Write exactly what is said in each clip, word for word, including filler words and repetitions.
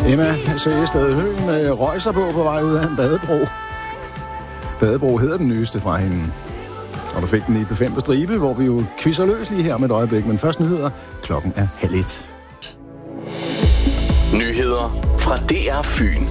Emma Seriested Høgh med røjser på på vej ud af en badebro. Badebro hedder den nyeste fra hende. Og du fik den i P fem på stribe, hvor vi jo quizzer løs lige her med et øjeblik. Men først nyheder. Klokken er halv et. Nyheder fra D R Fyn.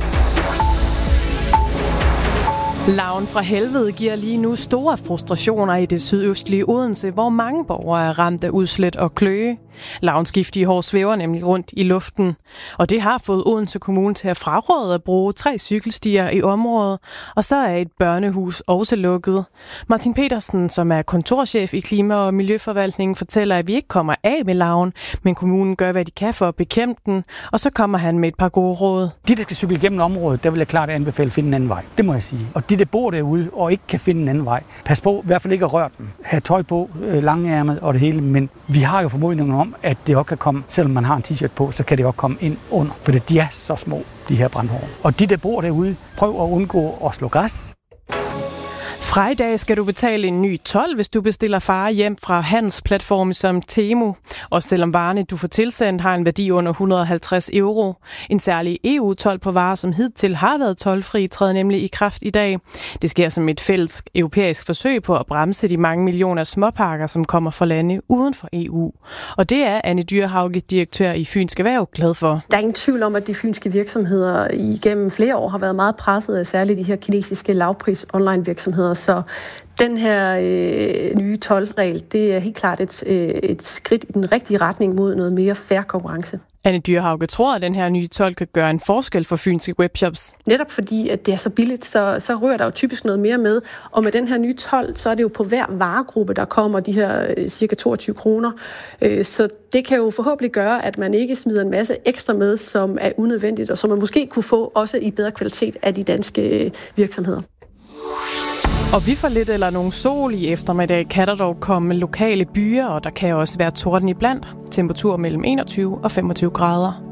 Larven fra helvede giver lige nu store frustrationer i det sydøstlige Odense, hvor mange borgere er ramt af udslæt og kløe. Larvens giftige hår svæver nemlig rundt i luften, og det har fået Odense Kommune til at fraråde at bruge tre cykelstier i området, og så er et børnehus også lukket. Martin Petersen, som er kontorchef i Klima- og Miljøforvaltningen, fortæller, at vi ikke kommer af med larven, men kommunen gør, hvad de kan for at bekæmpe den, og så kommer han med et par gode råd. De, der skal cykle gennem området, der vil jeg klart anbefale at finde en anden vej. Det må jeg sige. Og de, der bor derude og ikke kan finde en anden vej, pas på i hvert fald ikke at røre dem. Ha' tøj på, langærmet og det hele, men vi har jo formodningen om, at det også kan komme, selvom man har en t-shirt på, så kan det også komme ind under, for de er så små, de her brandhår. Og de, der bor derude, prøv at undgå at slå græs. Fra i dag skal du betale en ny told, hvis du bestiller varer hjem fra handelsplatforme som Temu. Og selvom varerne, du får tilsendt, har en værdi under et hundrede og halvtreds euro. En særlig E U-told på varer, som hidtil har været toldfri, træder nemlig i kraft i dag. Det sker som et fælles europæisk forsøg på at bremse de mange millioner småpakker, som kommer fra lande uden for E U. Og det er Anne Dyrhauge, direktør i Fynsk Erhverv, glad for. Der er ingen tvivl om, at de fynske virksomheder igennem flere år har været meget presset af særligt de her kinesiske lavpris online virksomheder. Så den her øh, nye toldregel, det er helt klart et, øh, et skridt i den rigtige retning mod noget mere fair konkurrence. Anne Dyrhauge tror, at den her nye told kan gøre en forskel for fynske webshops. Netop fordi, at det er så billigt, så, så rører der jo typisk noget mere med. Og med den her nye told, så er det jo på hver varegruppe, der kommer de her øh, cirka toogtyve kroner. Øh, så det kan jo forhåbentlig gøre, at man ikke smider en masse ekstra med, som er unødvendigt, og som man måske kunne få også i bedre kvalitet af de danske øh, virksomheder. Og vi får lidt eller nogen sol i eftermiddag, kan der dog komme lokale byer, og der kan også være torden iblandt. Temperatur mellem enogtyve og femogtyve grader.